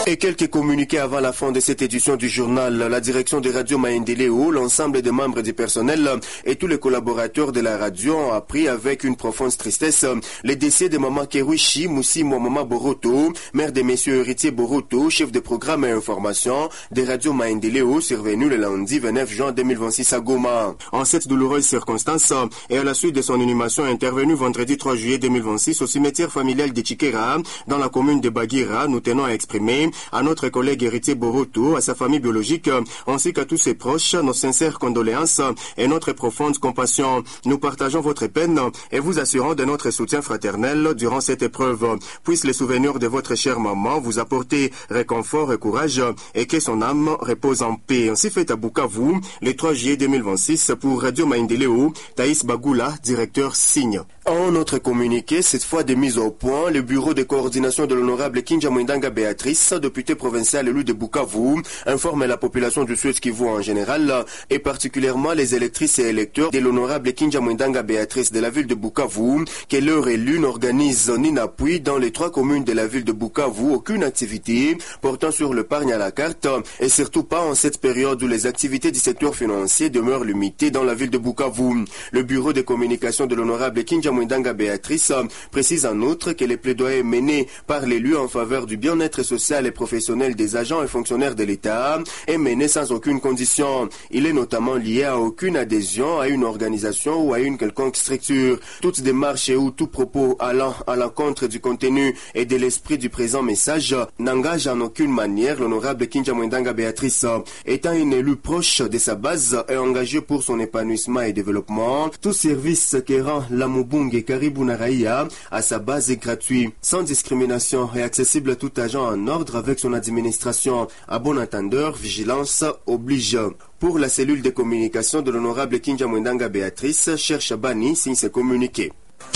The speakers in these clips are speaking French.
Et quelques communiqués avant la fin de cette édition du journal. La direction de Radio Maendeleo, l'ensemble des membres du personnel et tous les collaborateurs de la radio ont appris avec une profonde tristesse le décès de Maman Keruishi Moussi Maman Boroto, mère de Messieurs Héritier Boroto, chef de programme et information de Radio Maendeleo, survenu le lundi 29 juin 2026 à Goma. En cette douloureuse circonstance et à la suite de son inhumation intervenue vendredi 3 juillet 2026 au cimetière familial de Chikera, dans la commune de Bagira, nous tenons à exprimer à notre collègue Héritier Boroto, à sa famille biologique, ainsi qu'à tous ses proches, nos sincères condoléances et notre profonde compassion. Nous partageons votre peine et vous assurons de notre soutien fraternel durant cette épreuve. Puisse les souvenirs de votre chère maman vous apporter réconfort et courage et que son âme repose en paix. Ainsi fait à Bukavu, le 3 juillet 2026 pour Radio Maendeleo, Thaïs Bagoula, directeur Signe. En notre communiqué, cette fois de mise au point, le bureau de coordination de l'honorable Kinja Mwindanga Béatrice, députée provinciale élue de Bukavu, informe la population du Sud Kivu en général et particulièrement les électrices et électeurs de l'honorable Kinja Mwindanga Béatrice de la ville de Bukavu que leur élu n'organise ni n'appuie dans les 3 communes de la ville de Bukavu aucune activité portant sur l'épargne à la carte et surtout pas en cette période où les activités du secteur financier demeurent limitées dans la ville de Bukavu. Le bureau de communication de l'honorable Kinja Mwindanga Béatrice précise en outre que les plaidoyers menés par l'élu en faveur du bien-être social et professionnel des agents et fonctionnaires de l'État est mené sans aucune condition. Il est notamment lié à aucune adhésion à une organisation ou à une quelconque structure. Toute démarche ou tout propos allant à l'encontre du contenu et de l'esprit du présent message n'engage en aucune manière l'honorable Kinja Mwindanga Béatrice. Étant une élue proche de sa base et engagée pour son épanouissement et développement, tout service qui rend la Mubunge Karibu na Raia à sa base est gratuit, sans discrimination et accessible à tout agent en ordre avec son administration. À bon entendeur, vigilance oblige. Pour la cellule de communication de l'honorable Kinja Mwindanga Béatrice, Cher Chabani signe ses communiqués.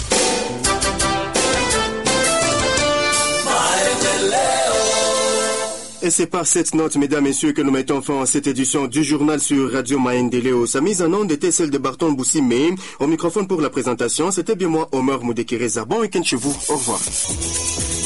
Et c'est par cette note, mesdames et messieurs, que nous mettons fin à cette édition du journal sur Radio Maendeleo. Sa mise en onde était celle de Barton Boussime. Au microphone pour la présentation, c'était bien moi, Omer Moudekireza. Bon week-end chez vous. Au revoir.